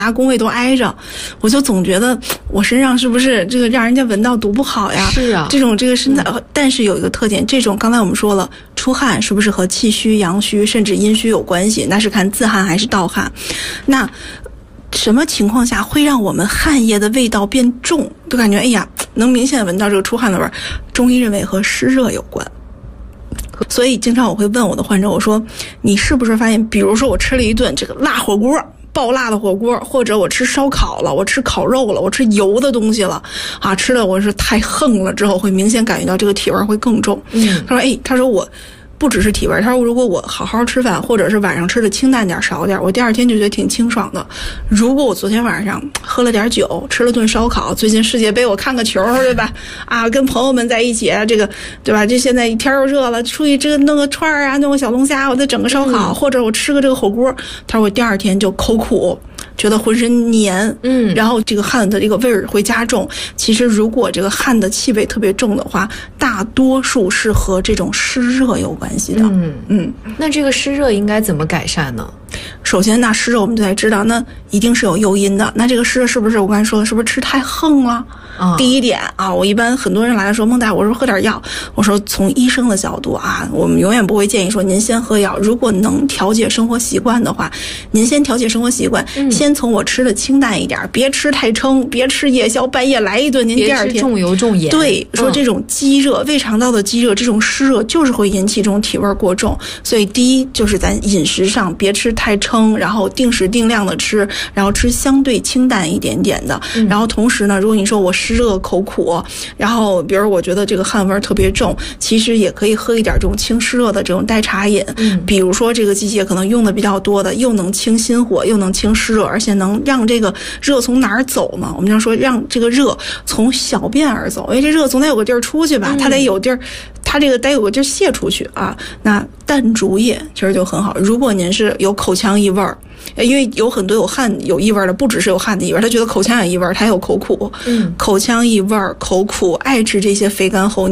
工位都挨着，我就总觉得我身上是不是这个让人家闻到毒不好呀？ 是啊， 这种这个身材，但是有一个特点，这种刚才我们说了，出汗是不是和气虚、阳虚甚至阴虚有关系？那是看自汗还是盗汗。那什么情况下会让我们汗液的味道变重？就感觉哎呀，能明显闻到这个出汗的味儿。中医认为和湿热有关。所以经常我会问我的患者，我说你是不是发现，比如说我吃了一顿这个辣火锅，爆辣的火锅，或者我吃烧烤了，我吃烤肉了，我吃油的东西了啊，吃的我是太横了之后，会明显感觉到这个体味会更重。他说我不只是体味，他说如果我好好吃饭，或者是晚上吃的清淡点少点，我第二天就觉得挺清爽的。如果我昨天晚上喝了点酒，吃了顿烧烤，最近世界杯我看个球，对吧？啊，跟朋友们在一起，这个对吧？这现在天又热了，出去这个弄个串啊，弄个小龙虾，我再整个烧烤，或者我吃个这个火锅，他说我第二天就口苦，觉得浑身黏，然后这个汗的这个味儿会加重。其实如果这个汗的气味特别重的话，大多数是和这种湿热有关系的。 那这个湿热应该怎么改善呢？ 首先，那湿热我们就得知道，那一定是有诱因的。那这个湿热是不是我刚才说的，是不是吃太横了？第一点啊，我一般很多人来了说，孟大，我说喝点药。我说从医生的角度啊，我们永远不会建议说您先喝药。如果能调节生活习惯的话，您先调节生活习惯，先从我吃的清淡一点，别吃太撑，别吃夜宵，半夜来一顿，您第二天别吃重油重盐。 对，说这种积热，胃肠道的积热，这种湿热就是会引起这种体味过重。所以第一就是咱饮食上别吃太撑，然后定时定量的吃，然后吃相对清淡一点点的。然后同时呢，如果你说我湿热口苦，然后比如我觉得这个汗味特别重，其实也可以喝一点这种清湿热的这种代茶饮。比如说这个季节可能用的比较多的，又能清心火，又能清湿热，而且能让这个热从哪儿走呢？我们要说让这个热从小便而走，因为这热总得有个地儿出去吧，它得有地儿，它这个得有个地儿泄出去啊。那淡竹叶其实就很好。如果您是有口腔异味儿，因为有很多有汗有异味的，不只是有汗的异味，他觉得口腔有异味，他有口苦，口腔异味、口苦，爱吃这些肥甘厚腻。